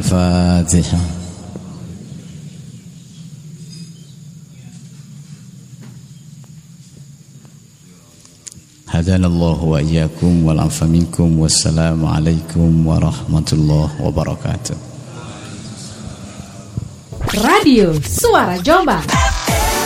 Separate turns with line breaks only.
Al-Fatiha. Hadanallahu wa iyyakum wal afa minkum. Wassalamu alaikum warahmatullahi wabarakatuh.
Radio Suara Jombang.